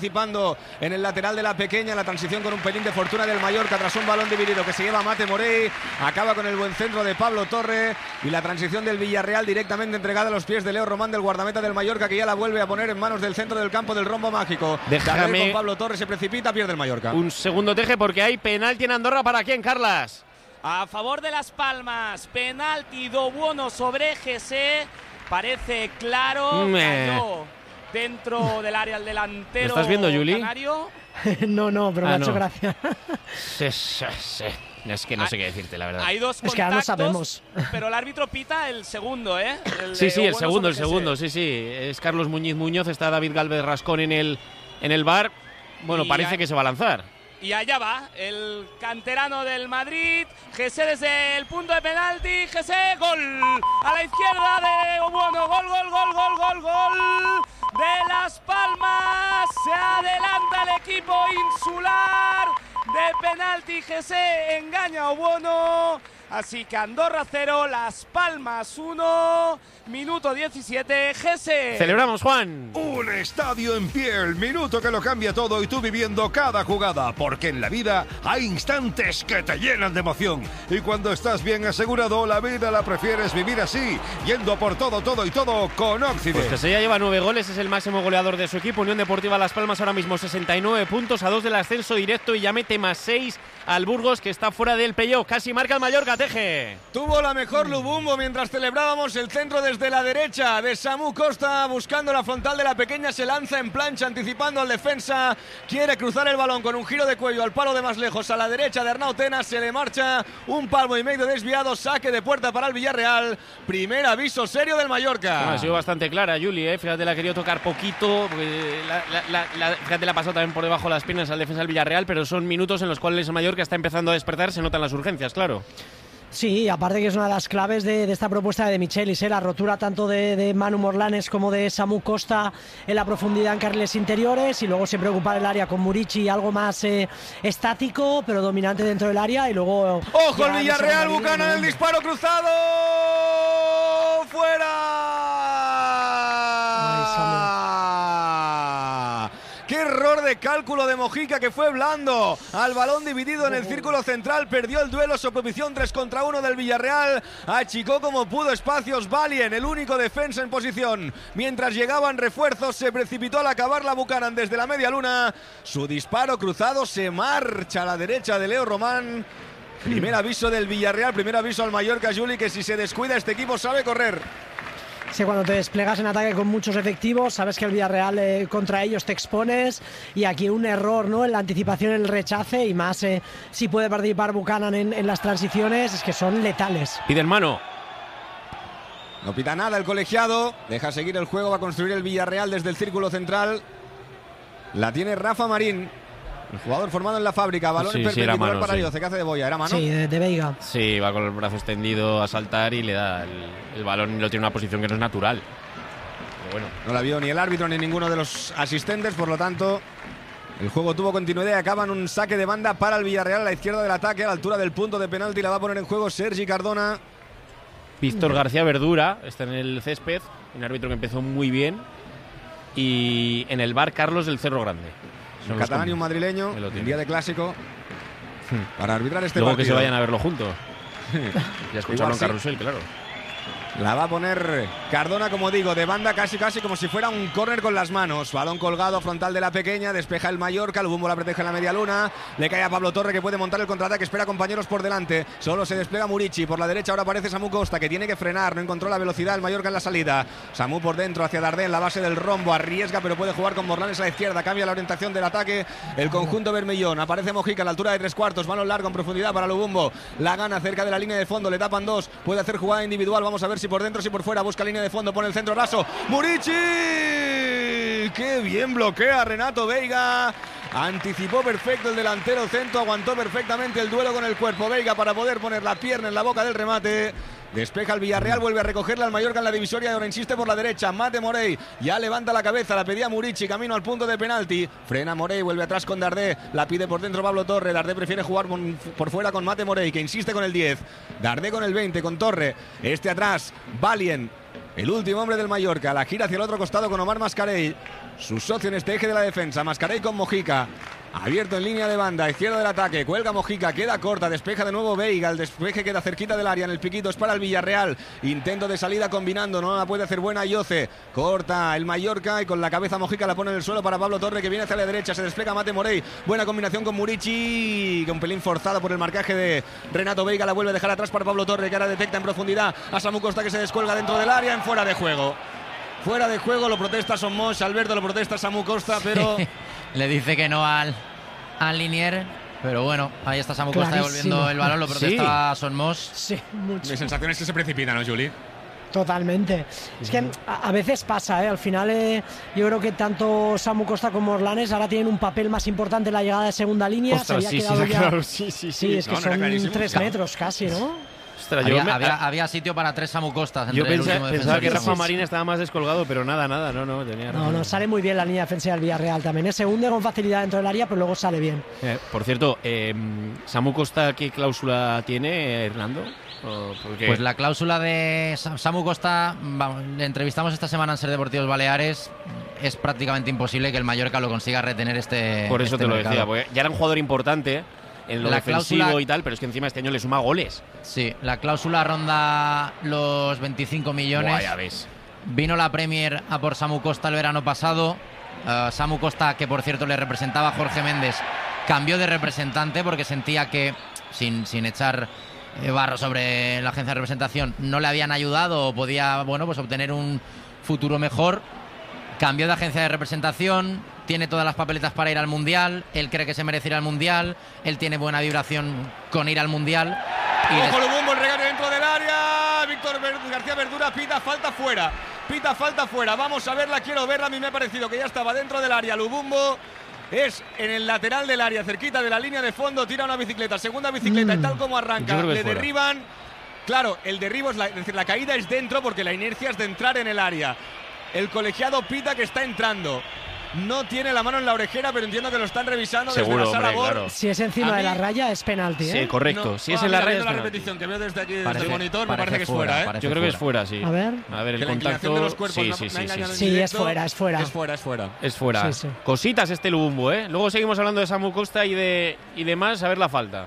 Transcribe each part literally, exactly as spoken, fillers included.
Participando en el lateral de la pequeña, la transición con un pelín de fortuna del Mallorca tras un balón dividido que se lleva Mate Morey, acaba con el buen centro de Pablo Torre y la transición del Villarreal directamente entregada a los pies de Leo Román, del guardameta del Mallorca, que ya la vuelve a poner en manos del centro del campo del rombo mágico. Déjame con Pablo Torre, se precipita, pierde el Mallorca. Un segundo, Teje, porque hay penalti en Andorra. ¿Para quién, Carlas? A favor de Las Palmas, penalti do bueno sobre G C, parece claro, cayó dentro del área el delantero. ¿Lo estás viendo, Juli? Canario. no, no, pero ah, me ha no. hecho gracia. Sí, sí, sí. Es que no sé qué decirte, la verdad. Hay dos contactos, es que ahora no sabemos. Pero el árbitro pita el segundo, ¿eh? El sí, sí, el bueno segundo, el G C. segundo, sí, sí. Es Carlos Muñiz Muñoz, está David Galvez Rascón en el, en el bar. Bueno, y parece a... que se va a lanzar. Y allá va el canterano del Madrid, G C desde el punto de penalti, G C, gol a la izquierda de Obuono, gol, gol, gol, gol, gol, gol de Las Palmas, se adelanta el equipo insular, de penalti G C engaña a Obuono, así que Andorra cero, Las Palmas uno, minuto diecisiete, G C. Celebramos, Juan. Un estadio en pie, el minuto que lo cambia todo y tú viviendo cada jugada, porque en la vida hay instantes que te llenan de emoción y cuando estás bien asegurado, la vida la prefieres vivir así, yendo por todo, todo y todo con Occident. Pues que se ya lleva nueve goles, es el máximo goleador de su equipo. Unión Deportiva Las Palmas ahora mismo sesenta y nueve puntos, a dos del ascenso directo, y ya mete más seis al Burgos, que está fuera del playoff. Casi marca el Mallorca, Teje. Tuvo la mejor Lubumbo mientras celebrábamos el centro desde la derecha de Samu Costa, buscando la frontal de la pequeña, se lanza en plancha anticipando al defensa, quiere cruzar el balón con un giro de cuello al palo de más lejos a la derecha de Arnau Tenas, se le marcha un palmo y medio desviado, saque de puerta para el Villarreal, primer aviso serio del Mallorca. Bueno, ha sido bastante clara, Juli, ¿eh? Fíjate, la ha querido tocar poquito, porque la, la, la, la, fíjate, la ha pasado también por debajo de las piernas al defensa del Villarreal, pero son minutos en los cuales el Mallorca está empezando a despertar, se notan las urgencias, claro. Sí, aparte que es una de las claves de, de esta propuesta de Michelis, ¿eh? La rotura tanto de, de Manu Morlanes como de Samu Costa en la profundidad en carriles interiores, y luego siempre ocupar el área con Murici, algo más eh, estático pero dominante dentro del área, y luego... ¡Ojo el Villarreal! Buchanan, el disparo cruzado, ¡fuera! Ay, Samu. ¡Qué error de cálculo de Mojica, que fue blando al balón dividido en el círculo central! Perdió el duelo, su posición tres contra uno del Villarreal, achicó como pudo espacios Valien, el único defensa en posición. Mientras llegaban refuerzos, se precipitó al acabar la Buchanan desde la media luna. Su disparo cruzado se marcha a la derecha de Leo Román. Primer aviso del Villarreal, primer aviso al Mallorca, Juli, que si se descuida este equipo sabe correr. Sí, cuando te desplegas en ataque con muchos efectivos, sabes que el Villarreal eh, contra ellos te expones, y aquí un error, ¿no?, en la anticipación, en el rechace, y más eh, si puede participar Buchanan en, en las transiciones, es que son letales. Pide mano. No pita nada el colegiado, deja seguir el juego, va a construir el Villarreal desde el círculo central. La tiene Rafa Marín, el jugador formado en la fábrica, balón Sí, en sí, perpendicular era mano, para sí. Ayoce, que hace de boya, ¿era mano? Sí, de, de Veiga. Sí, va con el brazo extendido a saltar y le da el, el balón, y lo tiene en una posición que no es natural. Pero bueno. No la vio ni el árbitro ni ninguno de los asistentes, por lo tanto el juego tuvo continuidad y acaban un saque de banda para el Villarreal a la izquierda del ataque, a la altura del punto de penalti. La va a poner en juego Sergi Cardona. Víctor García Verdura está en el césped, un árbitro que empezó muy bien, y en el bar Carlos del Cerro Grande. Un catalán y un madrileño, en día de clásico, para arbitrar este Luego partido. que se vayan a verlo juntos. Ya escucharon sí. Carrusel, claro. La va a poner Cardona, como digo, de banda, casi casi como si fuera un córner con las manos. Balón colgado, frontal de la pequeña, despeja el Mallorca, Lubumbo la protege en la media luna, le cae a Pablo Torre, que puede montar el contraataque, espera compañeros por delante, solo se despliega Murici, por la derecha ahora aparece Samu Costa, que tiene que frenar, no encontró la velocidad el Mallorca en la salida. Samu por dentro hacia Dardé en la base del rombo, arriesga pero puede jugar con Morlanes a la izquierda, cambia la orientación del ataque el conjunto bermellón, aparece Mojica a la altura de tres cuartos, balón largo en profundidad para Lubumbo, la gana cerca de la línea de fondo, le tapan dos, puede hacer jugada individual, vamos a ver si por dentro, si por fuera, busca línea de fondo, pone el centro raso, Murici, qué bien bloquea Renato Veiga, anticipó perfecto el delantero centro, aguantó perfectamente el duelo con el cuerpo Veiga para poder poner la pierna en la boca del remate. Despeja el Villarreal, vuelve a recogerla al Mallorca en la divisoria y ahora insiste por la derecha. Mate Morey ya levanta la cabeza, la pedía Murici, camino al punto de penalti. Frena Morey, vuelve atrás con Dardé, la pide por dentro Pablo Torre. Dardé prefiere jugar con, por fuera con Mate Morey, que insiste con el diez. Dardé con el veinte, con Torre. Este atrás, Valien. el último hombre del Mallorca. La gira hacia el otro costado con Omar Mascarell, su socio en este eje de la defensa. Mascarell con Mojica. Abierto en línea de banda, izquierda del ataque, cuelga Mojica, queda corta, despeja de nuevo Veiga, el despeje queda cerquita del área, en el piquito es para el Villarreal, intento de salida combinando, no la puede hacer buena Yoce, corta el Mallorca y con la cabeza Mojica la pone en el suelo para Pablo Torre que viene hacia la derecha, se despliega Mate Morey, buena combinación con Murici, que un pelín forzado por el marcaje de Renato Veiga, la vuelve a dejar atrás para Pablo Torre que ahora detecta en profundidad a Samu Costa que se descuelga dentro del área en fuera de juego. Fuera de juego, lo protesta Somos, Alberto lo protesta Samu Costa, pero... Le dice que no al, al Linier, pero bueno, ahí está Samu Costa devolviendo el balón, lo protesta sí. Somos. Sí, mucho. Mi sensación es que se precipita, ¿no, Juli? Totalmente. Es que a, a veces pasa, ¿eh? Al final eh, yo creo que tanto Samu Costa como Orlanes ahora tienen un papel más importante en la llegada de segunda línea. Ostras, se sí, sí, ya... claro, sí, sí, sí. Sí, es que no, no, son tres metros casi, ¿no? Ostras, había, me... había, había sitio para tres Samu Costas. Entre yo pensé, el pensaba que Rafa Somos. Marín estaba más descolgado, pero nada, nada, no, no, tenía No, no, sale muy bien la línea defensiva del Villarreal también. ¿eh? Se hunde con facilidad dentro del área, pero luego sale bien. Eh, por cierto, eh, ¿Samu Costa qué cláusula tiene, Hernando? Pues la cláusula de Samu Costa, vamos, le entrevistamos esta semana en Ser Deportivos Baleares, es prácticamente imposible que el Mallorca lo consiga retener este Por eso este te lo mercado. decía, porque ya era un jugador importante en lo la defensivo cláusula, y tal, pero es que encima este año le suma goles. Sí, la cláusula ronda los veinticinco millones. Buah, ya ves. Vino la Premier a por Samu Costa el verano pasado. Uh, Samu Costa, que por cierto le representaba a Jorge Méndez, cambió de representante porque sentía que, sin, sin echar eh, barro sobre la agencia de representación, no le habían ayudado o podía, bueno, pues obtener un futuro mejor. Cambió de agencia de representación, tiene todas las papeletas para ir al Mundial, él cree que se merece ir al Mundial, él tiene buena vibración con ir al Mundial. Y Ojo, les... Lubumbo, el regate dentro del área, Víctor Ver... García Verdura, pita falta fuera, pita falta fuera, vamos a verla, quiero verla, a mí me ha parecido que ya estaba dentro del área, Lubumbo es en el lateral del área, cerquita de la línea de fondo, tira una bicicleta, segunda bicicleta, mm. y tal como arranca, le derriban, claro, el derribo es, la... es decir, la caída es dentro porque la inercia es de entrar en el área. El colegiado pita que está entrando. No tiene la mano en la orejera, pero entiendo que lo están revisando. Seguro, desde la sala hombre, claro. Si es encima de la raya, es penalti, ¿eh? Sí, correcto. No, si es ah, en la mira, raya es la penalti. repetición que veo desde aquí, desde parece, el monitor, parece me parece que fuera, es fuera, ¿eh? Yo creo que es fuera, sí. A ver. A ver, el que la contacto de los cuerpos sí, no, sí, sí, me sí, sí. Sí, es fuera, es fuera. Es fuera, es fuera. Es fuera. Sí, sí. Cositas este Lubumbo, ¿eh? Luego seguimos hablando de Samu Costa y de y demás, a ver la falta.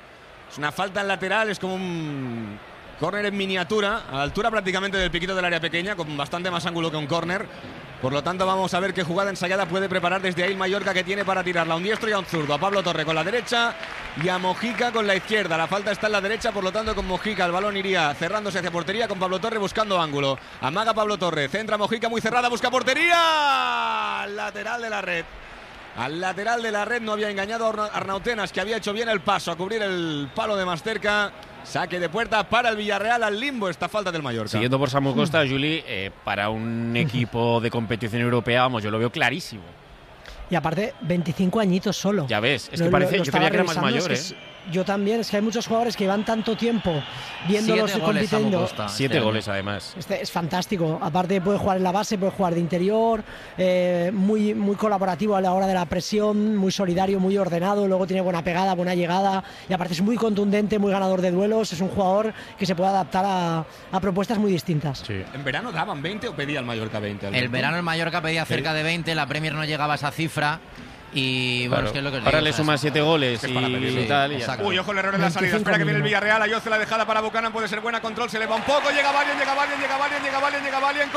Es una falta en lateral, es como un córner en miniatura, a la altura prácticamente del piquito del área pequeña, con bastante más ángulo que un córner. Por lo tanto, vamos a ver qué jugada ensayada puede preparar desde ahí el Mallorca, que tiene para tirarla a un diestro y a un zurdo. A Pablo Torre con la derecha y a Mojica con la izquierda. La falta está en la derecha, por lo tanto, con Mojica el balón iría cerrándose hacia portería, con Pablo Torre buscando ángulo. Amaga Pablo Torre, centra Mojica muy cerrada, busca portería. Al lateral de la red. Al lateral de la red no había engañado a Arnautenas, que había hecho bien el paso a cubrir el palo de más cerca. Saque de puerta para el Villarreal, al limbo esta falta del Mallorca. Siguiendo por Samu Costa, Juli, eh, para un equipo de competición europea, vamos, yo lo veo clarísimo. Y aparte, veinticinco añitos solo. Ya ves, es lo, que parece, lo, lo yo creía que era más revisando, mayor, es ¿eh? Es, yo también, es que hay muchos jugadores que llevan tanto tiempo viéndolos Siete goles, compitiendo. Samu Costa, Siete este goles, año. además. Este es fantástico. Aparte puede jugar en la base, puede jugar de interior, eh, muy, muy colaborativo a la hora de la presión, muy solidario, muy ordenado, luego tiene buena pegada, buena llegada y aparte es muy contundente, muy ganador de duelos, es un jugador que se puede adaptar a, a propuestas muy distintas. Sí. ¿En verano daban veinte o pedía el Mallorca veinte? Alberto? El verano el Mallorca pedía cerca de veinte, la Premier no llegaba a esa cifra. Y bueno, Claro. es que es lo que os Ahora digo, le o sea, sumas siete goles es y, para pedir, y tal. Y ya exacto. está. Uy, ojo el error en la salida. Espera que viene el Villarreal. Ayoce la dejada para Buchanan. Puede ser buena. Control. Se eleva un poco. Llega Valien, llega Valien, llega Valien, llega Valien, llega Valien.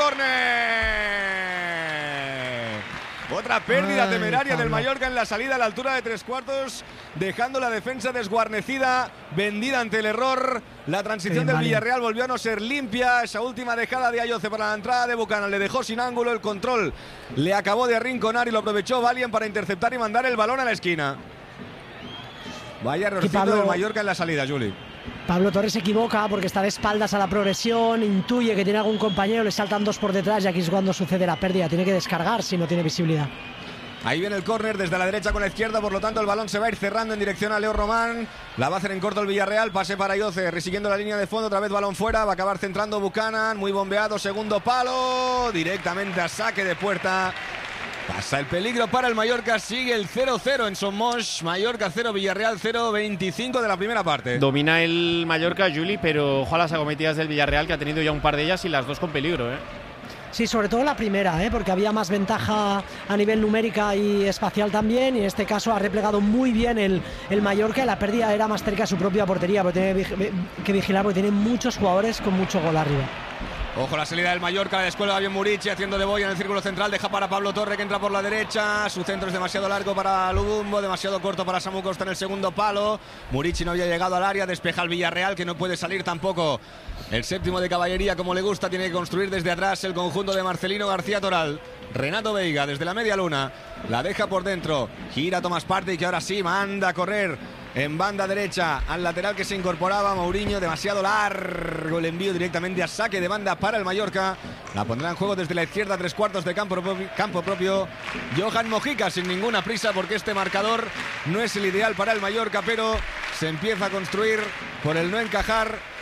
Córner. Otra pérdida Ay, temeraria Pablo. del Mallorca en la salida a la altura de tres cuartos, dejando la defensa desguarnecida, vendida ante el error. La transición Sí, del vale. Villarreal volvió a no ser limpia. Esa última dejada de Ayoce para la entrada de Buchanan le dejó sin ángulo. El control le acabó de arrinconar y lo aprovechó Valien para interceptar y mandar el balón a la esquina. Vaya errorcito Pablo- del Mallorca en la salida, Juli. Pablo Torres se equivoca porque está de espaldas a la progresión, intuye que tiene algún compañero, le saltan dos por detrás y aquí es cuando sucede la pérdida. Tiene que descargar si no tiene visibilidad. Ahí viene el córner desde la derecha con la izquierda, por lo tanto el balón se va a ir cerrando en dirección a Leo Román. La va a hacer en corto el Villarreal, pase para Ayoce, resiguiendo la línea de fondo, otra vez balón fuera, va a acabar centrando Buchanan, muy bombeado, segundo palo, directamente a saque de puerta. Pasa el peligro para el Mallorca, sigue el cero cero en Somos. Mallorca cero, Villarreal cero, veinticinco de la primera parte. Domina el Mallorca, Juli, pero ojo a las acometidas del Villarreal, que ha tenido ya un par de ellas y las dos con peligro, ¿eh? Sí, sobre todo la primera, ¿eh? Porque había más ventaja a nivel numérica y espacial también, y en este caso ha replegado muy bien el, el Mallorca, y la pérdida era más cerca de su propia portería, pero tiene que vigilar porque tiene muchos jugadores con mucho gol arriba. Ojo la salida del Mallorca, la descuelga bien Murici haciendo de boya en el círculo central, deja para Pablo Torre que entra por la derecha, su centro es demasiado largo para Lubumbo, demasiado corto para Samu Costa en el segundo palo. Murici no había llegado al área, despeja el Villarreal que no puede salir tampoco. El séptimo de caballería como le gusta, tiene que construir desde atrás el conjunto de Marcelino García Toral. Renato Veiga desde la media luna, la deja por dentro, gira Tomás Partey que ahora sí manda a correr en banda derecha al lateral que se incorporaba Mourinho, demasiado largo el envío directamente a saque de banda para el Mallorca. La pondrá en juego desde la izquierda, tres cuartos de campo, campo propio Johan Mojica, sin ninguna prisa porque este marcador no es el ideal para el Mallorca, pero se empieza a construir por el no encajar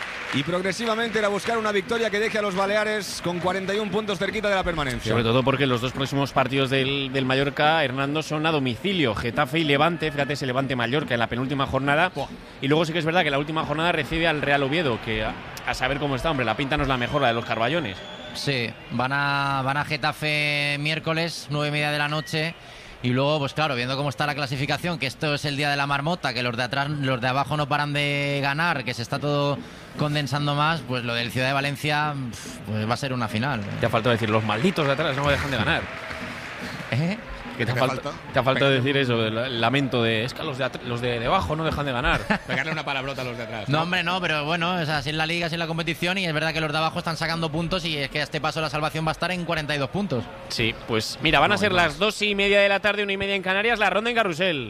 y progresivamente ir a buscar una victoria que deje a los Baleares con cuarenta y un puntos cerquita de la permanencia. Sobre todo porque los dos próximos partidos del, del Mallorca, Hernando, son a domicilio. Getafe y Levante, fíjate ese Levante-Mallorca en la penúltima jornada. Buah. Y luego sí que es verdad que la última jornada recibe al Real Oviedo, que a, a saber cómo está, hombre, la pinta no es la mejor, la de los Carballones. Sí, van a, van a Getafe miércoles, nueve y media de la noche. Y luego, pues claro, viendo cómo está la clasificación, que esto es el día de la marmota, que los de atrás, los de abajo no paran de ganar, que se está todo condensando más, pues lo del Ciudad de Valencia pues va a ser una final. Te ha faltado decir, los malditos de atrás no me dejan de ganar. ¿Eh? Que te, ha falta, te ha faltado decir eso, el lamento de es que los de, los de debajo no dejan de ganar. Pegarle una palabrota a los de atrás. ¿no? No, hombre, no, pero bueno, es así en la liga, así en la competición, y es verdad que los de abajo están sacando puntos y es que a este paso la salvación va a estar en cuarenta y dos puntos. Sí, pues mira, van a ser las dos y media de la tarde, una y media en Canarias, la ronda en Carrusel.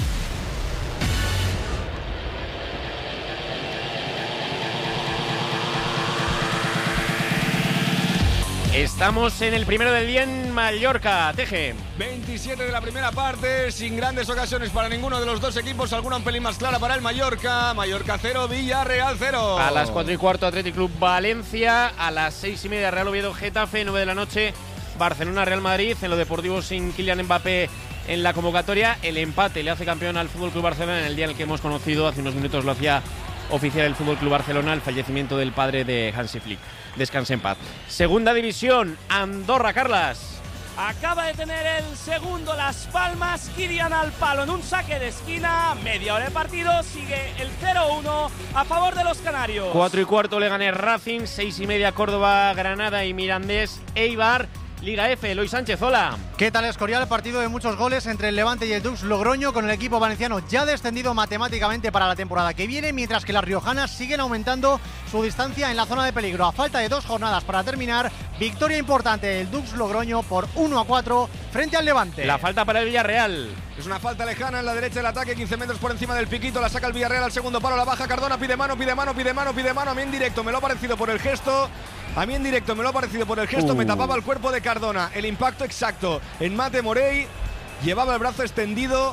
Estamos en el primero del día en Mallorca, Teje. veintisiete de la primera parte, sin grandes ocasiones para ninguno de los dos equipos, alguna un pelín más clara para el Mallorca. Mallorca cero, Villarreal cero. A las cuatro y cuarto, Athletic Club Valencia. A las seis y media, Real Oviedo Getafe. nueve de la noche, Barcelona Real Madrid. En lo deportivo, sin Kylian Mbappé en la convocatoria. El empate le hace campeón al F C Barcelona en el día en el que hemos conocido, hace unos minutos lo hacía oficial el F C Barcelona, el fallecimiento del padre de Hansi Flick. Descanse en paz. Segunda división, Andorra, Carlas. Acaba de tener el segundo Las Palmas, Kirian al palo en un saque de esquina, media hora de partido, sigue el cero uno a favor de los canarios. Cuatro y cuarto, Leganés Racing, seis y media, Córdoba, Granada y Mirandés, Eibar. Liga F, Eloy Sánchez, hola. ¿Qué tal, Escorial? Partido de muchos goles entre el Levante y el Dux Logroño, con el equipo valenciano ya descendido matemáticamente para la temporada que viene, mientras que las riojanas siguen aumentando su distancia en la zona de peligro. A falta de dos jornadas para terminar, victoria importante del Dux Logroño por uno a cuatro frente al Levante. La falta para el Villarreal. Es una falta lejana en la derecha del ataque, quince metros por encima del piquito, la saca el Villarreal al segundo palo, la baja Cardona, pide mano, pide mano, pide mano, pide mano. A mí en directo me lo ha parecido por el gesto. A mí en directo me lo ha parecido por el gesto, uh. me tapaba el cuerpo de Cardona. El impacto exacto en Mate Morey, llevaba el brazo extendido.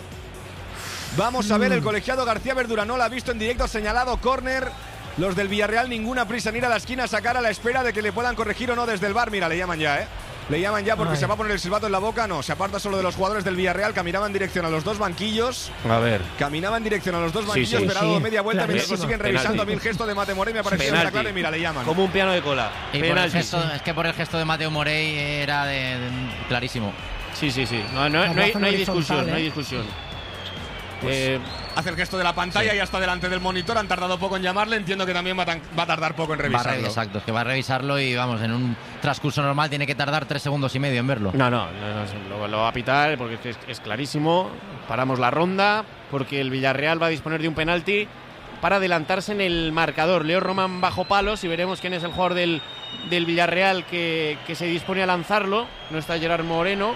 Vamos a ver, el colegiado García Verdura no la ha visto en directo, ha señalado córner. Los del Villarreal ninguna prisa en ir a la esquina a sacar, a la espera de que le puedan corregir o no desde el bar. Mira, le llaman ya, ¿eh? Le llaman ya porque Ay. se va a poner el silbato en la boca. No, se aparta solo de los jugadores del Villarreal. Caminaba en dirección a los dos banquillos. A ver. Caminaba en dirección a los dos banquillos, sí, sí. pero ha dado sí. media vuelta Claro, mientras lo siguen revisando. Penalti. A mí el gesto de Mate Morey me ha parecido una clara y mira, le llaman. Como un piano de cola. Y por el gesto, es que por el gesto de Mateo Morey era de, de, clarísimo. Sí, sí, sí. No, no, no, hay, no hay discusión, ¿eh? no hay discusión. Pues eh, hace el gesto de la pantalla sí. y hasta delante del monitor. Han tardado poco en llamarle. Entiendo que también va, tan, va a tardar poco en revisarlo. Va a, exacto, es que va a revisarlo y vamos, en un transcurso normal tiene que tardar tres segundos y medio en verlo. No, no, no, no lo, lo va a pitar porque es, es clarísimo. Paramos la ronda porque el Villarreal va a disponer de un penalti para adelantarse en el marcador. Leo Román bajo palos y veremos quién es el jugador del, del Villarreal que, que se dispone a lanzarlo. No está Gerard Moreno.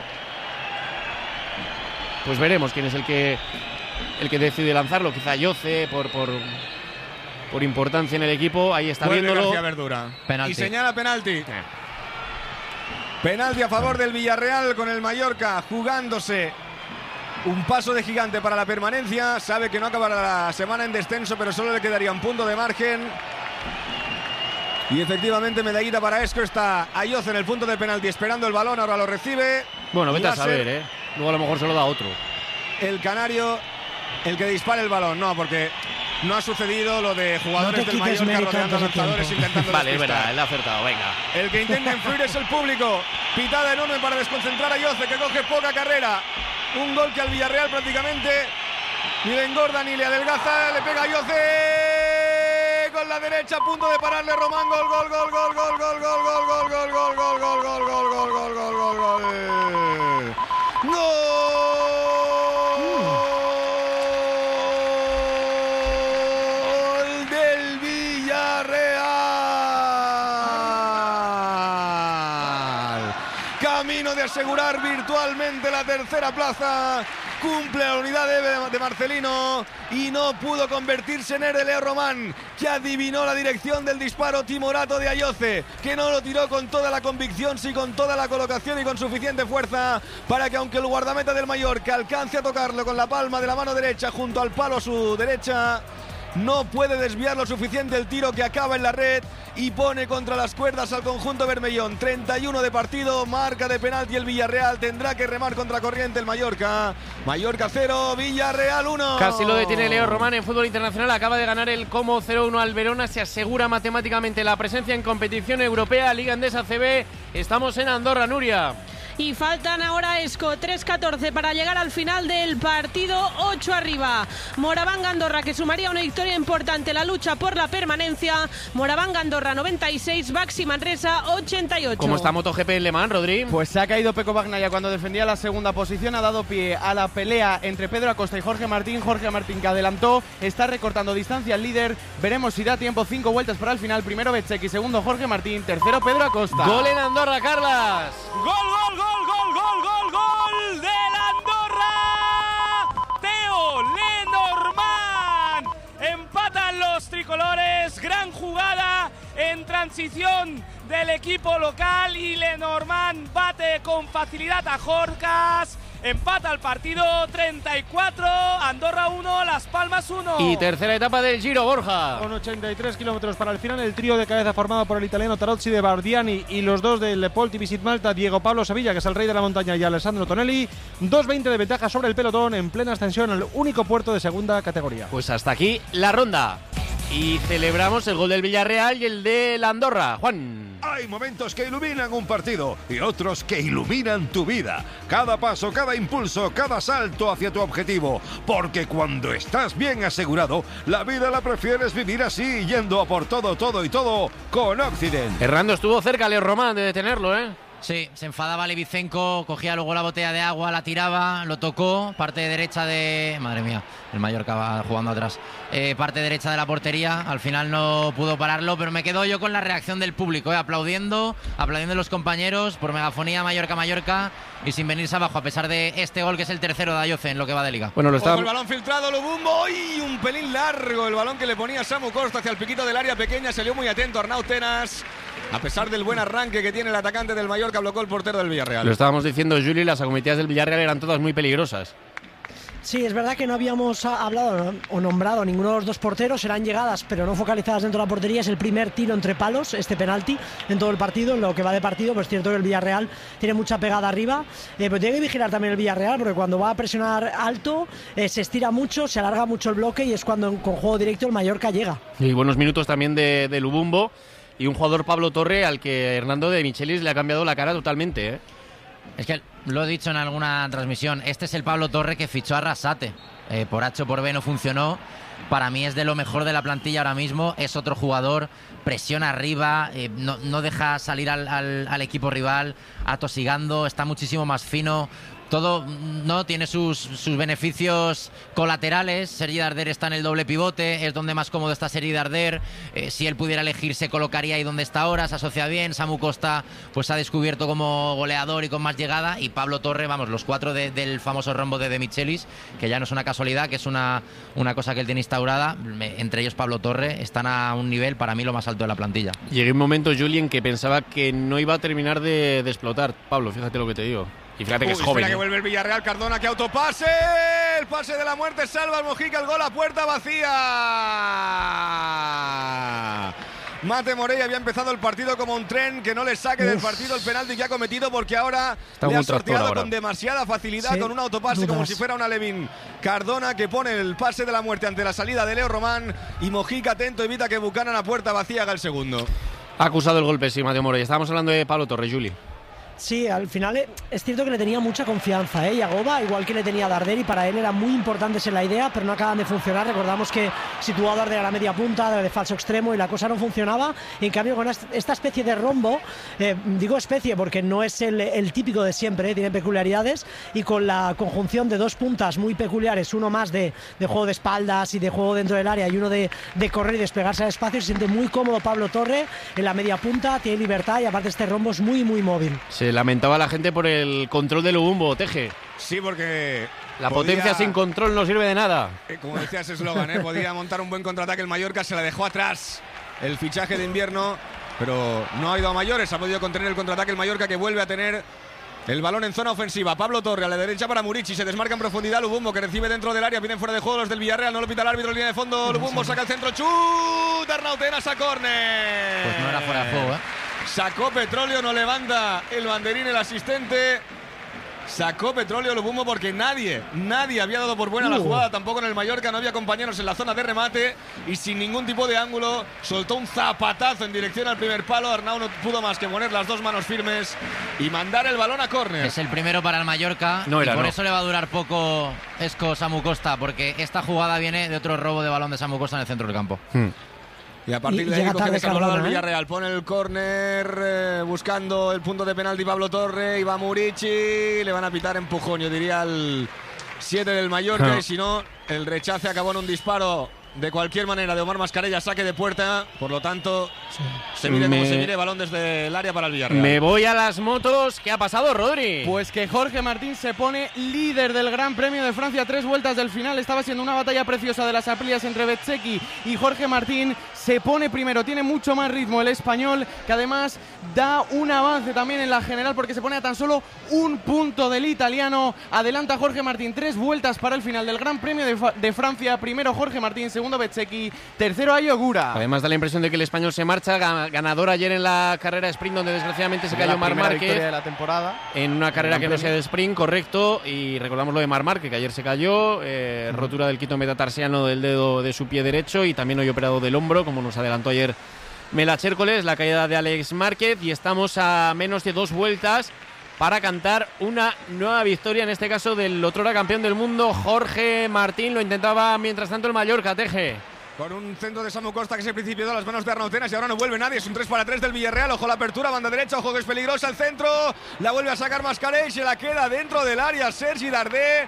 Pues veremos quién es el que el que decide lanzarlo. Quizá Yoce por, por, por importancia en el equipo. Ahí está Vuelve viéndolo. García Verdura. Penalti. Y señala penalti. Eh. Penalti a favor del Villarreal con el Mallorca jugándose un paso de gigante para la permanencia. Sabe que no acabará la semana en descenso, pero solo le quedaría un punto de margen. Y efectivamente medallita para Esco. Está Ayoce en el punto de penalti esperando el balón, ahora lo recibe. Bueno, vete Va a saber, ¿eh? Luego a lo mejor se lo da otro. El canario el que dispara el balón. No, porque no ha sucedido lo de jugadores no del Mallorca rodeando a lanzadores intentando Vale, es despistar. verdad, él ha acertado, venga. El que intenta influir es el público. Pitada enorme para desconcentrar a Yoce, que coge poca carrera. Un gol que al Villarreal prácticamente ni le engorda ni le adelgaza. Le pega a Yoce con la derecha, a punto de pararle Román. Gol, gol, gol, gol, gol, gol, gol, gol, gol, gol, gol, gol, gol, gol, gol, gol, gol, gol, gol, gol. Gol del Villarreal. Camino de asegurar virtualmente la tercera plaza. Cumple la unidad de, de Marcelino y no pudo convertirse en el de Leo Román, que adivinó la dirección del disparo timorato de Ayoce, que no lo tiró con toda la convicción, sí con toda la colocación y con suficiente fuerza para que, aunque el guardameta del Mallorca alcance a tocarlo con la palma de la mano derecha junto al palo a su derecha, no puede desviar lo suficiente el tiro, que acaba en la red y pone contra las cuerdas al conjunto bermellón. treinta y uno de partido, marca de penalti el Villarreal. Tendrá que remar contra corriente el Mallorca. Mallorca cero, Villarreal uno. Casi lo detiene Leo Román en fútbol internacional. Acaba de ganar el Como cero uno al Verona. Se asegura matemáticamente la presencia en competición europea, Liga Endesa C B. Estamos en Andorra, Nuria. Y faltan ahora Esco, tres catorce para llegar al final del partido, ocho arriba. Moraván Andorra, que sumaría una victoria importante en la lucha por la permanencia. Moraván Andorra noventa y seis, Baxi Manresa ochenta y ocho. ¿Cómo está MotoGP en Le Mans, Rodri? Pues se ha caído Pecco Bagnaia cuando defendía la segunda posición. Ha dado pie a la pelea entre Pedro Acosta y Jorge Martín. Jorge Martín, que adelantó, está recortando distancia al líder. Veremos si da tiempo, cinco vueltas para el final. Primero Bezzecchi, segundo Jorge Martín, tercero Pedro Acosta. Gol en Andorra, Carlas. Gol, gol, gol, gol, gol, gol, gol del Andorra. Teo Lenormand. Empatan los tricolores. Gran jugada en transición del equipo local y Lenormand bate con facilidad a Jorcas. Empata el partido, treinta y cuatro, Andorra uno, Las Palmas uno. Y tercera etapa del Giro, Borja. Con ochenta y tres kilómetros para el final, el trío de cabeza formado por el italiano Tarozzi de Bardiani y los dos del Lepolti Visit Malta, Diego Pablo Sevilla, que es el rey de la montaña, y Alessandro Tonelli. dos veinte de ventaja sobre el pelotón en plena ascensión al único puerto de segunda categoría. Pues hasta aquí la ronda. Y celebramos el gol del Villarreal y el de la Andorra. Juan. Hay momentos que iluminan un partido y otros que iluminan tu vida. Cada paso, cada impulso, cada salto hacia tu objetivo. Porque cuando estás bien asegurado, la vida la prefieres vivir así, yendo a por todo, todo y todo con Occident. Hernando, estuvo cerca Leo Román de detenerlo, ¿eh? Sí, se enfadaba Levicenko, cogía luego la botella de agua, la tiraba, lo tocó, parte derecha de... Madre mía, el Mallorca va jugando atrás. Eh, parte derecha de la portería, al final no pudo pararlo, pero me quedo yo con la reacción del público, eh, aplaudiendo, aplaudiendo a los compañeros por megafonía Mallorca-Mallorca y sin venirse abajo, a pesar de este gol que es el tercero de Ayoce en lo que va de liga. Bueno, lo está... Ojo, el balón filtrado, Lubumbo, y un pelín largo el balón que le ponía Samu Costa hacia el piquito del área pequeña, salió muy atento Arnau Tenas. A pesar del buen arranque que tiene el atacante del Mallorca, blocó el portero del Villarreal. Lo estábamos diciendo, Juli, las acometidas del Villarreal eran todas muy peligrosas. Sí, es verdad que no habíamos hablado o nombrado ninguno de los dos porteros, eran llegadas pero no focalizadas dentro de la portería. Es el primer tiro entre palos, este penalti, en todo el partido, en lo que va de partido. Pues es cierto que el Villarreal tiene mucha pegada arriba, eh, pero tiene que vigilar también el Villarreal, porque cuando va a presionar alto eh, se estira mucho, se alarga mucho el bloque y es cuando con juego directo el Mallorca llega. Y buenos minutos también de, de Lubumbo y un jugador, Pablo Torre, al que Hernando de Michelis le ha cambiado la cara totalmente, ¿eh? Es que lo he dicho en alguna transmisión, este es el Pablo Torre que fichó a Arrasate. Eh, por H o por B no funcionó. Para mí es de lo mejor de la plantilla ahora mismo. Es otro jugador, presiona arriba, eh, no, no deja salir al, al, al equipo rival atosigando, está muchísimo más fino. Todo no tiene sus, sus beneficios colaterales. Sergi Darder está en el doble pivote, es donde más cómodo está Sergi Darder. Eh, si él pudiera elegir, se colocaría ahí donde está ahora, se asocia bien. Samu Costa pues se ha descubierto como goleador y con más llegada. Y Pablo Torre, vamos, los cuatro de, del famoso rombo de De Michelis, que ya no es una casualidad, que es una, una cosa que él tiene instaurada. Entre ellos Pablo Torre, están a un nivel para mí lo más alto de la plantilla. Llegué un momento, Julien, que pensaba que no iba a terminar de, de explotar. Pablo, fíjate lo que te digo. Y fíjate que Uy, es joven. Espera, ¿eh? que vuelve el Villarreal, Cardona, que autopase. El pase de la muerte, salva al Mojica, el gol a puerta vacía. Mate Morey había empezado el partido como un tren, que no le saque Uf. del partido el penalti que ha cometido, porque ahora Está le ha sorteado con demasiada facilidad, sí, con un autopase dudas. como si fuera una Levin Cardona, que pone el pase de la muerte ante la salida de Leo Román, y Mojica atento evita que Buchanan a puerta vacía haga el segundo. Ha acusado el golpe, sí, Mateo Morey. Estábamos hablando de Pablo Torre, Juli. Sí, al final es cierto que le tenía mucha confianza, ¿eh? Yagoba, igual que le tenía a Darder, y para él era muy importante ser la idea, pero no acaban de funcionar. Recordamos que situó a Darder a la media punta, de falso extremo, y la cosa no funcionaba. En cambio, con esta especie de rombo, eh, digo especie porque no es el, el típico de siempre, ¿eh? Tiene peculiaridades, y con la conjunción de dos puntas muy peculiares, uno más de, de juego de espaldas y de juego dentro del área, y uno de, de correr y despegarse al espacio, se siente muy cómodo Pablo Torre en la media punta, tiene libertad, y aparte este rombo es muy, muy móvil. Sí. Lamentaba la gente por el control de Lubumbo, Teje. Sí, porque la podía, potencia sin control no sirve de nada. Eh, como decía ese eslogan, ¿eh? Podía montar un buen contraataque el Mallorca, se la dejó atrás el fichaje de invierno, pero no ha ido a mayores, ha podido contener el contraataque el Mallorca, que vuelve a tener el balón en zona ofensiva. Pablo Torre a la derecha para Murici, se desmarca en profundidad Lubumbo, que recibe dentro del área, piden fuera de juego los del Villarreal, no lo pita el árbitro en línea de fondo. Lubumbo saca el centro, chut, Arnautenas a córner. Pues no era fuera de juego, ¿eh? Sacó Petróleo, no levanta el banderín el asistente. Sacó Petróleo Lubumbo porque nadie, nadie había dado por buena uh. la jugada, tampoco en el Mallorca, no había compañeros en la zona de remate, y sin ningún tipo de ángulo soltó un zapatazo en dirección al primer palo. Arnau no pudo más que poner las dos manos firmes y mandar el balón a córner. Es el primero para el Mallorca, no era, y por no. eso le va a durar poco Esco Samu Costa, porque esta jugada viene de otro robo de balón de Samu Costa en el centro del campo. Hmm. Y a partir de ahí coge desarrollado el Villarreal, pone el córner, eh, buscando el punto de penalti Pablo Torre, y va Murici, le van a pitar empujón, yo diría al siete del Mallorca, no. y si no, el rechace acabó en un disparo de cualquier manera de Omar Mascarella, saque de puerta, por lo tanto, sí. se mire me... como se mire, balón desde el área para el Villarreal. Me voy a las motos. ¿Qué ha pasado, Rodri? Pues que Jorge Martín se pone líder del Gran Premio de Francia, tres vueltas del final. Estaba siendo una batalla preciosa de las Aprilia entre Bezzecchi y Jorge Martín. Se pone primero, tiene mucho más ritmo el español, que además da un avance también en la general, porque se pone a tan solo un punto del italiano. Adelanta Jorge Martín, tres vueltas para el final del Gran Premio de, de Francia. Primero Jorge Martín, segundo Bezzecchi, tercero Ayogura. Además da la impresión de que el español se marcha, ganador ayer en la carrera de sprint, donde desgraciadamente se cayó Marc Márquez de la temporada. En una carrera que no sea de sprint, correcto, y recordamos lo de Marc Márquez, que ayer se cayó, eh, rotura del quito metatarsiano del dedo de su pie derecho, y también hoy operado del hombro, como nos adelantó ayer Melache Hércoles, la caída de Alex Márquez, y estamos a menos de dos vueltas para cantar una nueva victoria, en este caso del otrora campeón del mundo, Jorge Martín. Lo intentaba mientras tanto el Mallorca, Teje. Con un centro de Samu Costa que se principió a las manos de Arnautenas, y ahora no vuelve nadie. Es un tres para tres del Villarreal. Ojo la apertura, banda derecha, ojo que es peligrosa el centro. La vuelve a sacar Mascarell y se la queda dentro del área Sergi Darder.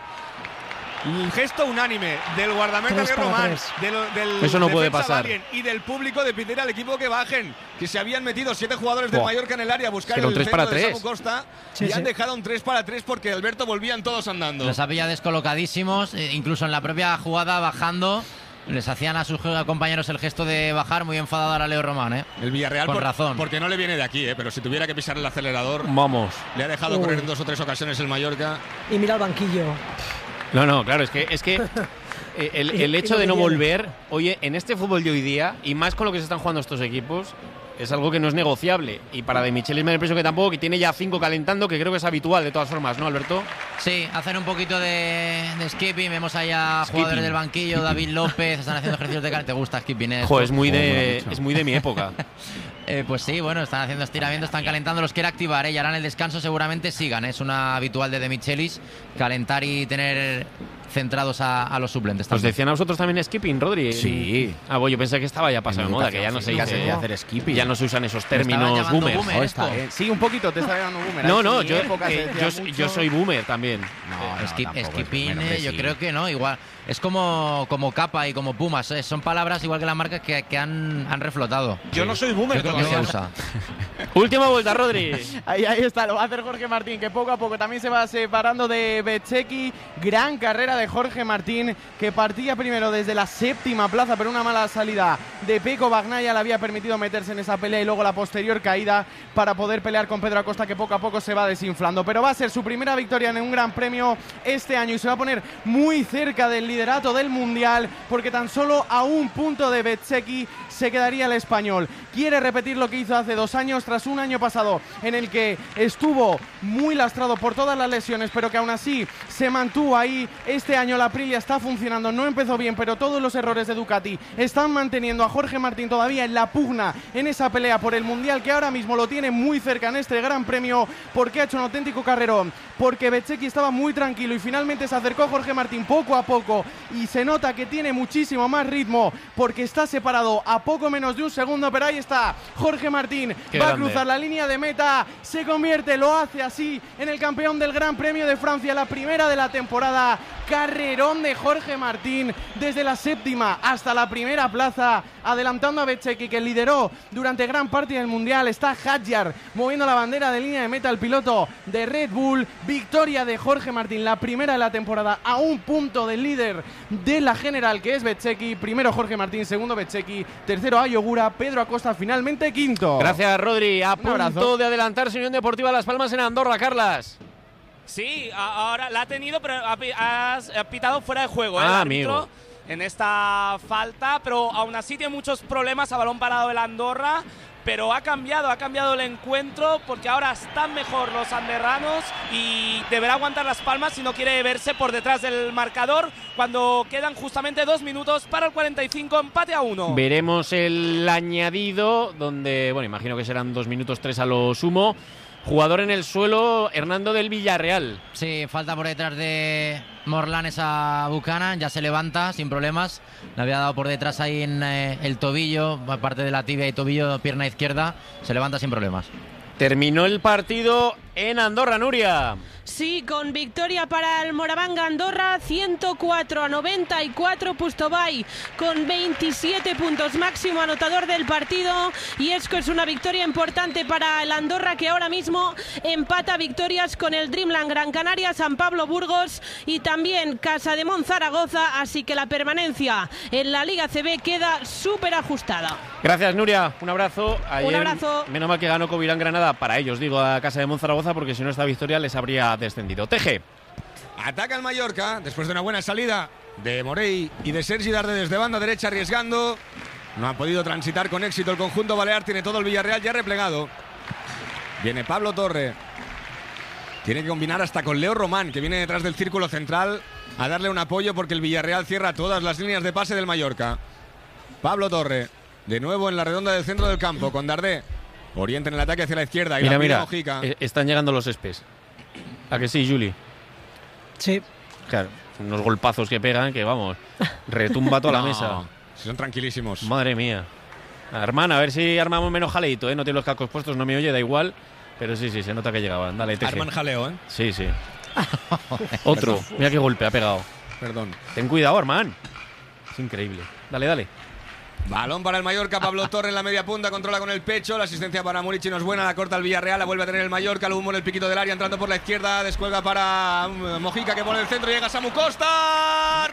Un gesto unánime del guardameta de Román, del, del Eso no puede pasar. Valien, y del público de pedir al equipo que bajen, que se habían metido siete jugadores del oh. Mallorca en el área a buscar el centro para de tres. Samu Costa, sí, y sí. han dejado un tres para tres porque Alberto volvían todos andando. Los había descolocadísimos, eh, incluso en la propia jugada bajando. Les hacían a sus compañeros el gesto de bajar, muy enfadado ahora Leo Román, ¿eh? El Villarreal, con por, razón. Porque no le viene de aquí, ¿eh? Pero si tuviera que pisar el acelerador, vamos. Le ha dejado Uy. correr en dos o tres ocasiones el Mallorca. Y mira el banquillo. No, no, claro, es que, es que el, el hecho de no volver, oye, en este fútbol de hoy día, y más con lo que se están jugando estos equipos, es algo que no es negociable. Y para De Michelis me da la impresión que tampoco, que tiene ya cinco calentando, que creo que es habitual de todas formas, ¿no, Alberto? Sí, hacen un poquito de, de skipping. Vemos allá skipping. Jugadores del banquillo, David López, están haciendo ejercicios de calentamiento. ¿Te gusta skipping? ¿Eh? Joder, es muy de, es muy de mi época. Eh, pues sí, bueno, están haciendo estiramientos, están calentando, los quiere activar, ¿eh? Y ahora en el descanso seguramente sigan, ¿eh? Es una habitual de De Michelis, calentar y tener centrados a, a los suplentes. ¿Os decían a vosotros también skipping, Rodri? Sí. Ah, bueno, yo pensé que estaba ya pasado de moda, que ya no se dice hacer skipping. Ya no se usan esos términos boomer. boomer oh, está, eh. Sí, un poquito te está llamando boomer. No, no, yo, eh, yo, yo soy boomer también. No, no, skip, skipping, eh, yo sí. creo que no, igual. Es como, como Capa y como Pumas, ¿eh? Son palabras igual que las marcas que, que han, han reflotado. Yo sí. no soy boomer, creo que se usa. Última vuelta, Rodri. Ahí, ahí está, lo va a hacer Jorge Martín, que poco a poco también se va separando de Bezzecchi. Gran carrera de Jorge Martín, que partía primero desde la séptima plaza, pero una mala salida de Peco Bagnaia le había permitido meterse en esa pelea, y luego la posterior caída para poder pelear con Pedro Acosta, que poco a poco se va desinflando. Pero va a ser su primera victoria en un Gran Premio este año y se va a poner muy cerca del liderato del Mundial, porque tan solo a un punto de Bezzecchi se quedaría el español. Quiere repetir lo que hizo hace dos años, tras un año pasado en el que estuvo muy lastrado por todas las lesiones, pero que aún así se mantuvo ahí. Este año la Aprilia está funcionando, no empezó bien, pero todos los errores de Ducati están manteniendo a Jorge Martín todavía en la pugna, en esa pelea por el Mundial, que ahora mismo lo tiene muy cerca en este Gran Premio, porque ha hecho un auténtico carrerón, porque Bezzecchi estaba muy tranquilo y finalmente se acercó Jorge Martín poco a poco, y se nota que tiene muchísimo más ritmo, porque está separado a poco menos de un segundo, pero ahí está Jorge Martín. Qué va grande. a cruzar la línea de meta, se convierte, lo hace así en el campeón del Gran Premio de Francia, la primera de la temporada. Carrerón de Jorge Martín desde la séptima hasta la primera plaza, adelantando a Bezzecchi, que lideró durante gran parte del Mundial. Está Hadjar moviendo la bandera de línea de meta, el piloto de Red Bull. Victoria de Jorge Martín, la primera de la temporada, a un punto del líder de la general, que es Bezzecchi. Primero Jorge Martín, segundo Bezzecchi, tercero Ayogura, Pedro Acosta finalmente quinto. Gracias, Rodri. A Un punto abrazo. de adelantarse Unión Deportiva Las Palmas en Andorra, Carlas. Sí, a- ahora la ha tenido, pero ha, pi- has- ha pitado fuera de juego, ¿eh? Ah, el árbitro amigo. en esta falta, pero aún así tiene muchos problemas a balón parado el Andorra. Pero ha cambiado, ha cambiado el encuentro, porque ahora están mejor los anderranos y deberá aguantar Las Palmas si no quiere verse por detrás del marcador cuando quedan justamente dos minutos para el cuarenta y cinco, empate a uno. Veremos el añadido, donde, bueno, imagino que serán dos minutos tres a lo sumo. Jugador en el suelo, Hernando del Villarreal. Sí, falta por detrás de Morlanes a Buchanan, ya se levanta sin problemas. Le había dado por detrás ahí en eh, el tobillo, parte de la tibia y tobillo, pierna izquierda. Se levanta sin problemas. Terminó el partido en Andorra, Nuria. Sí, con victoria para el Moravanga Andorra, ciento cuatro a noventa y cuatro. Pustobai con veintisiete puntos, máximo anotador del partido. Y es que es una victoria importante para el Andorra, que ahora mismo empata victorias con el Dreamland Gran Canaria, San Pablo Burgos y también Casa de Mon Zaragoza. Así que la permanencia en la Liga C B queda súper ajustada. Gracias, Nuria. Un abrazo. Ayer, Un abrazo. Menos mal que ganó Covirán Granada, para ellos, digo, a Casa de Monzaragoza, porque si no esta victoria les habría descendido. Teje. Ataca el Mallorca después de una buena salida de Morey y de Sergi Darder desde banda derecha arriesgando. No ha podido transitar con éxito el conjunto balear. Tiene todo el Villarreal ya replegado. Viene Pablo Torre. Tiene que combinar hasta con Leo Román, que viene detrás del círculo central a darle un apoyo, porque el Villarreal cierra todas las líneas de pase del Mallorca. Pablo Torre, de nuevo en la redonda del centro del campo, con Dardé. Orienta en el ataque hacia la izquierda. Y Mira, la mira, Mojica. eh, están llegando los espes. ¿A que sí, Juli? Sí. Claro, unos golpazos que pegan que, vamos, retumba toda la No, mesa. si son tranquilísimos. Madre mía. Hermana, a ver si armamos menos jaleito, ¿eh? No tiene los cascos puestos, no me oye, da igual. Pero sí, sí, se nota que llegaban. Dale, Teje. Arman jaleo, ¿eh? Sí, sí. Otro. Mira qué golpe ha pegado. Perdón. Ten cuidado, Armán. Es increíble. Dale, dale. Balón para el Mallorca, Pablo Torre en la media punta, controla con el pecho, la asistencia para Murici no es buena, la corta el Villarreal, la vuelve a tener el Mallorca, lo humo en el piquito del área, entrando por la izquierda, descuelga para um, Mojica, que pone el centro, llega Samu Costa,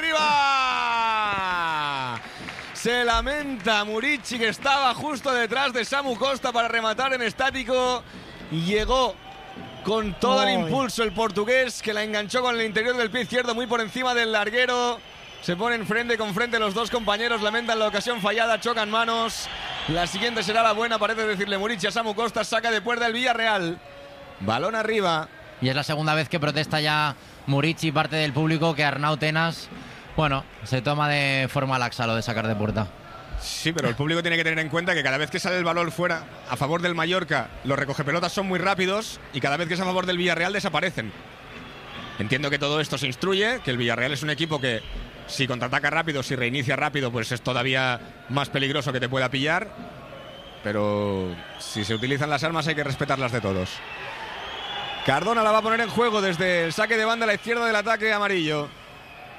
arriba. Se lamenta Murici, que estaba justo detrás de Samu Costa para rematar en estático, llegó con todo el Ay. impulso el portugués, que la enganchó con el interior del pie izquierdo, muy por encima del larguero. Se ponen frente con frente los dos compañeros, lamentan la ocasión fallada, chocan manos. La siguiente será la buena, parece decirle Murici a Samu Costa, saca de puerta el Villarreal. Balón arriba. Y es la segunda vez que protesta ya Murici, parte del público, que Arnau Tenas, bueno, se toma de forma laxa lo de sacar de puerta. Sí, pero el público tiene que tener en cuenta que cada vez que sale el balón fuera a favor del Mallorca, los recogepelotas son muy rápidos y cada vez que es a favor del Villarreal desaparecen. Entiendo que todo esto se instruye, que el Villarreal es un equipo que si contraataca rápido, si reinicia rápido, pues es todavía más peligroso que te pueda pillar. Pero si se utilizan las armas hay que respetarlas de todos. Cardona la va a poner en juego desde el saque de banda a la izquierda del ataque amarillo.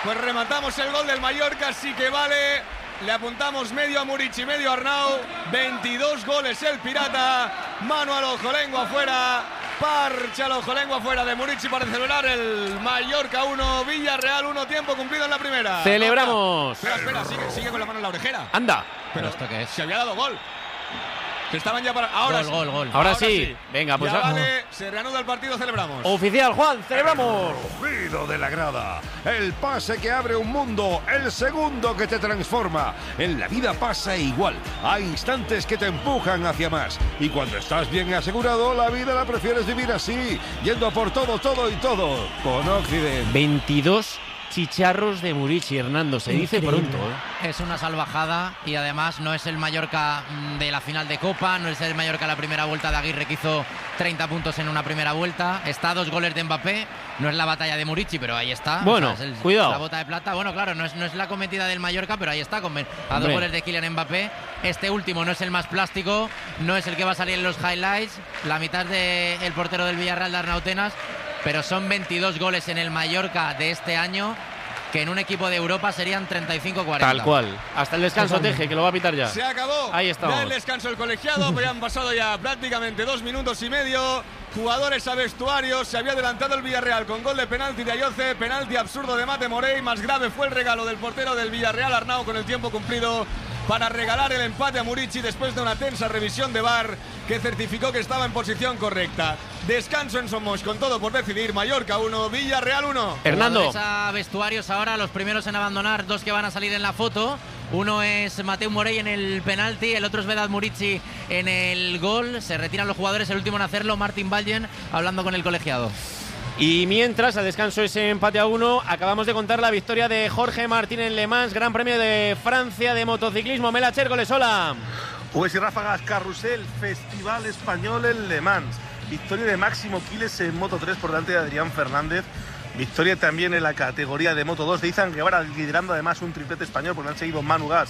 Pues rematamos el gol del Mallorca, sí que vale. Le apuntamos medio a Murici, medio a Arnau. veintidós goles el Pirata. Mano al ojo, lengua afuera. Parcha al ojo, lengua afuera de Murici para celebrar el Mallorca uno, Villarreal uno, tiempo cumplido en la primera. Celebramos. Espera, espera, sigue, sigue con la mano en la orejera. Anda. ¿Pero esto qué es? Se había dado gol. Que estaban ya para... Ahora gol, sí. gol, gol. Ahora, Ahora sí. sí. Venga, pues... Ya a- vale, se reanuda el partido, celebramos. Oficial, Juan, celebramos. Ruido de la grada, el pase que abre un mundo, el segundo que te transforma. En la vida pasa igual, hay instantes que te empujan hacia más. Y cuando estás bien asegurado, la vida la prefieres vivir así, yendo a por todo, todo y todo, con Occident. veintidós chicharros de Murici, Hernando, se dice Increíble. pronto, ¿eh? Es una salvajada y además no es el Mallorca mm, de la final de Copa, no es el Mallorca de la primera vuelta de Aguirre que hizo treinta puntos en una primera vuelta. Está a dos goles de Mbappé, no es la batalla de Murici, pero ahí está. Bueno, O sea, es el- cuidado. La bota de plata, bueno, claro, no es, no es la cometida del Mallorca, pero ahí está, con, a dos Hombre. goles de Kylian Mbappé. Este último no es el más plástico, no es el que va a salir en los highlights, la mitad del portero del Villarreal de Arnautenas, pero son veintidós goles en el Mallorca de este año, que en un equipo de Europa serían treinta y cinco cuarenta. Tal cual. Hasta el descanso, Totalmente. Teje, que lo va a pitar ya. Se acabó. Ahí estamos. Ya el descanso el colegiado, pero ya han pasado ya prácticamente dos minutos y medio. Jugadores a vestuarios. Se había adelantado el Villarreal con gol de penalti de Ayoce. Penalti absurdo de Mate Morey. Más grave fue el regalo del portero del Villarreal, Arnau, con el tiempo cumplido, para regalar el empate a Murici después de una tensa revisión de V A R que certificó que estaba en posición correcta. Descanso en Somos con todo por decidir. Mallorca uno, Villarreal uno. Hernando. Jugadores a vestuarios ahora, los primeros en abandonar, dos que van a salir en la foto. Uno es Mateu Morey en el penalti, el otro es Vedat Murici en el gol. Se retiran los jugadores, el último en hacerlo, Martin Ballen, hablando con el colegiado. Y mientras, a descanso ese empate a uno, acabamos de contar la victoria de Jorge Martín en Le Mans, Gran Premio de Francia de motociclismo. Mela Chércoles, hola. Pues y Ráfagas Carrusel, Festival Español en Le Mans. Victoria de Máximo Quiles en Moto tres por delante de Adrián Fernández. Victoria también en la categoría de Moto dos de Izan Guevara, liderando además un triplete español porque han seguido Manu Gas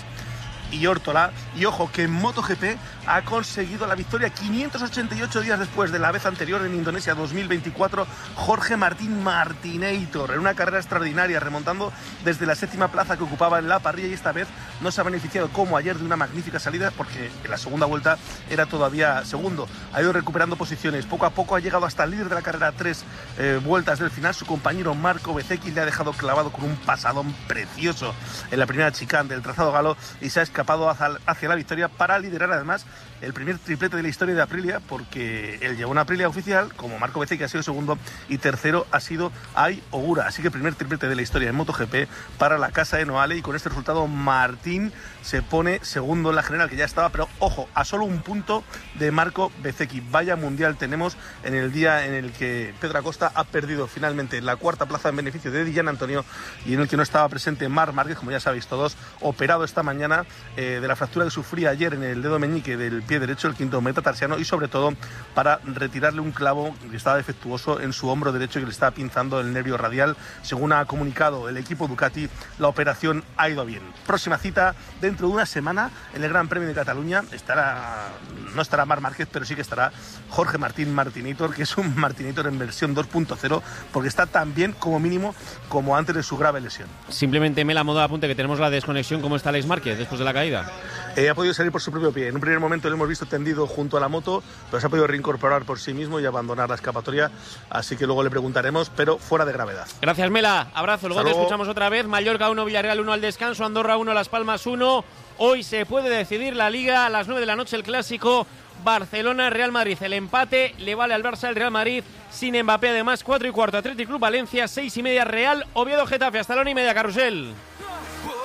y Órtola. Y ojo, que en MotoGP ha conseguido la victoria quinientos ochenta y ocho días después de la vez anterior en Indonesia dos mil veinticuatro, Jorge Martín Martinator, en una carrera extraordinaria, remontando desde la séptima plaza que ocupaba en la parrilla, y esta vez no se ha beneficiado como ayer de una magnífica salida porque en la segunda vuelta era todavía segundo. Ha ido recuperando posiciones, poco a poco ha llegado hasta el líder de la carrera a tres eh, vueltas del final. Su compañero Marco Bezzecchi le ha dejado clavado con un pasadón precioso en la primera chicane del trazado galo y se ha escapado hacia, hacia la victoria para liderar además el primer triplete de la historia de Aprilia, porque él llevó una Aprilia oficial, como Marco Bezzecchi ha sido segundo, y tercero ha sido Ai Ogura. Así que primer triplete de la historia en MotoGP para la casa de Noale, y con este resultado Martín se pone segundo en la general, que ya estaba, pero ojo, a solo un punto de Marco Bezzecchi. Vaya mundial tenemos en el día en el que Pedro Acosta ha perdido finalmente la cuarta plaza en beneficio de Di Gianantonio, y en el que no estaba presente Marc Márquez, como ya sabéis todos, operado esta mañana eh, de la fractura que sufría ayer en el dedo meñique del pie derecho, el quinto metatarsiano, y sobre todo para retirarle un clavo que estaba defectuoso en su hombro derecho y que le estaba pinzando el nervio radial. Según ha comunicado el equipo Ducati, la operación ha ido bien. Próxima cita dentro de una semana en el Gran Premio de Cataluña. Estará, no estará Marc Márquez, pero sí que estará Jorge Martín Martinator, que es un Martinator en versión dos punto cero, porque está tan bien como mínimo como antes de su grave lesión. Simplemente me la moda apunte que tenemos la desconexión. ¿Cómo está Alex Márquez después de la caída? Eh, ha podido salir por su propio pie. En un primer momento lo hemos visto tendido junto a la moto, pero se ha podido reincorporar por sí mismo y abandonar la escapatoria, así que luego le preguntaremos, pero fuera de gravedad. Gracias, Mela. Abrazo. Luego Hasta te luego. escuchamos otra vez. Mallorca uno, Villarreal uno al descanso, Andorra uno, Las Palmas uno. Hoy se puede decidir la Liga a las nueve de la noche, el clásico Barcelona-Real Madrid. El empate le vale al Barça, el Real Madrid sin Mbappé. Además, cuatro y cuarto, Athletic Club Valencia, seis y media, Real Oviedo Getafe. Hasta la una y media, Carrusel.